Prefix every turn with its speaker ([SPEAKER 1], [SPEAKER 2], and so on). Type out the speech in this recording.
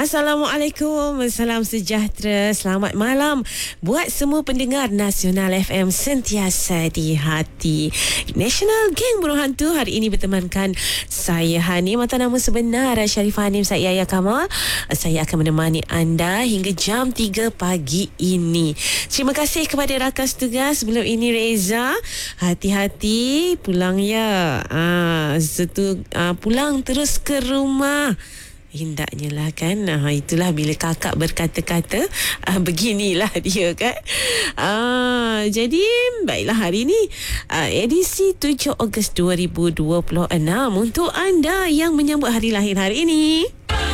[SPEAKER 1] Assalamualaikum, salam sejahtera, selamat malam buat semua pendengar Nasional FM sentiasa di hati. National Gang Burung Hantu hari ini bertemankan saya Hanim atau nama sebenar Sharifah Hanim Said Yahya Kamal. Saya akan menemani anda hingga jam 3 pagi ini. Terima kasih kepada rakan tugas sebelum ini Reza. Hati-hati pulang ya. Pulang terus ke rumah. Hendaknya lah kan. Itulah bila kakak berkata-kata beginilah dia kan. Jadi baiklah hari ini edisi 7 Ogos 2026 untuk anda yang menyambut hari lahir hari ini.